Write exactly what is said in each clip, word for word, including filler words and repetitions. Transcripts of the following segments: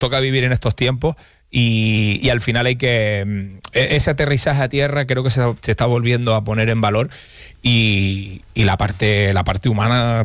toca vivir en estos tiempos y, y al final hay que... Ese aterrizaje a tierra creo que se, se está volviendo a poner en valor y, y la parte la parte humana...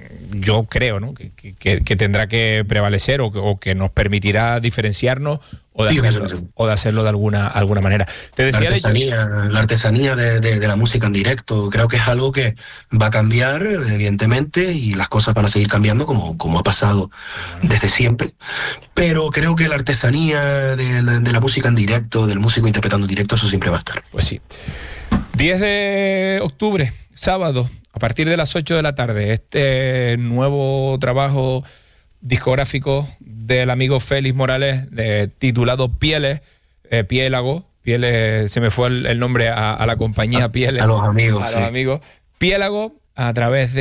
yo creo, ¿no? que, que, que tendrá que prevalecer o que, o que nos permitirá diferenciarnos o de hacerlo, o de, hacerlo de alguna, alguna manera. Te decía, la artesanía, la artesanía de, de, de la música en directo, creo que es algo que va a cambiar, evidentemente, y las cosas van a seguir cambiando como, como ha pasado desde siempre. Pero creo que la artesanía de, de, de la música en directo, del músico interpretando en directo, eso siempre va a estar. Pues sí. diez de octubre, sábado, a partir de las ocho de la tarde, este nuevo trabajo discográfico del amigo Félix Morales, eh, titulado Pieles, eh, Piélago, Pieles, se me fue el, el nombre a, a la compañía a, Pieles. A los amigos, A sí. los amigos. Piélago, a través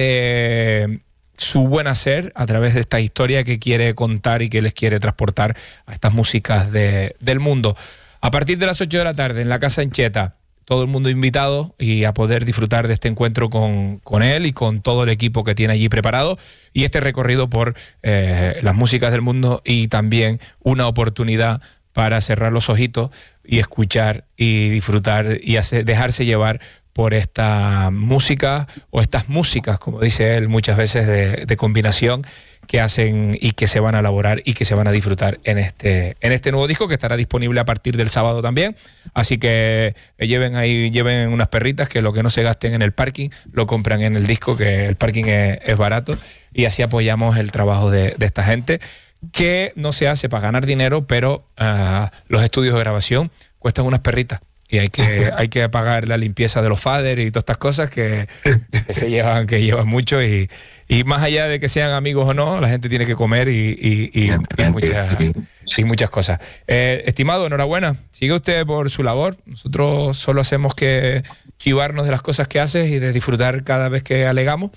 de su buen hacer, a través de esta historia que quiere contar y que les quiere transportar a estas músicas de, del mundo. A partir de las ocho de la tarde, en la Casa Ancheta, todo el mundo invitado y a poder disfrutar de este encuentro con, con él y con todo el equipo que tiene allí preparado y este recorrido por eh, las músicas del mundo y también una oportunidad para cerrar los ojitos y escuchar y disfrutar y hacer, dejarse llevar por esta música o estas músicas, como dice él muchas veces, de, de combinación que hacen y que se van a elaborar y que se van a disfrutar en este en este nuevo disco que estará disponible a partir del sábado también. Así que lleven ahí lleven unas perritas que lo que no se gasten en el parking lo compran en el disco, que el parking es, es barato, y así apoyamos el trabajo de, de esta gente que no se hace para ganar dinero, pero uh, los estudios de grabación cuestan unas perritas. Y hay que, hay que pagar la limpieza de los faders y todas estas cosas que, que se llevan, que llevan mucho y, y más allá de que sean amigos o no, la gente tiene que comer y, y, y, y, muchas, y muchas cosas. Eh, estimado, enhorabuena. Sigue usted por su labor. Nosotros solo hacemos que chivarnos de las cosas que haces y de disfrutar cada vez que alegamos.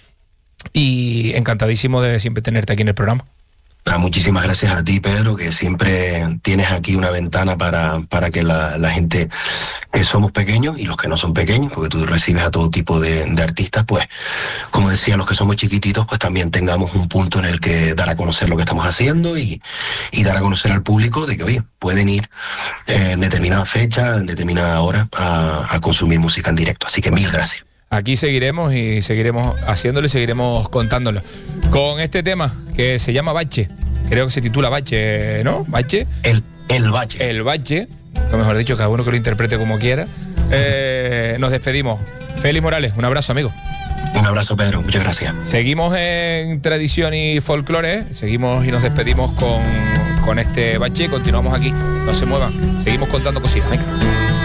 Y encantadísimo de siempre tenerte aquí en el programa. Ah, muchísimas gracias a ti, Pedro, que siempre tienes aquí una ventana para, para que la, la gente que somos pequeños y los que no son pequeños, porque tú recibes a todo tipo de, de artistas, pues, como decía, los que somos chiquititos, pues también tengamos un punto en el que dar a conocer lo que estamos haciendo y, y dar a conocer al público de que, oye, pueden ir eh, en determinada fecha, en determinada hora a, a consumir música en directo. Así que mil gracias. Aquí seguiremos y seguiremos haciéndolo y seguiremos contándolo. Con este tema que se llama Bache, creo que se titula Bache, ¿no? Bache. El, el Bache. El Bache, o mejor dicho, cada uno que lo interprete como quiera. Eh, nos despedimos. Félix Morales, un abrazo, amigo. Un abrazo, Pedro, muchas gracias. Seguimos en tradición y folclore, seguimos y nos despedimos con, con este Bache, continuamos aquí, no se muevan, seguimos contando cositas, venga.